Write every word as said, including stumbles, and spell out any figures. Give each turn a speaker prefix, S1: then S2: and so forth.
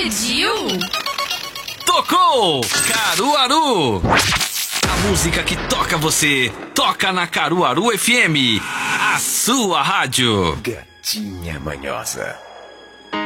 S1: pediu?
S2: Tocou! Caruaru! A música que toca você, toca na Caruaru F M, a sua rádio.
S3: Gatinha manhosa.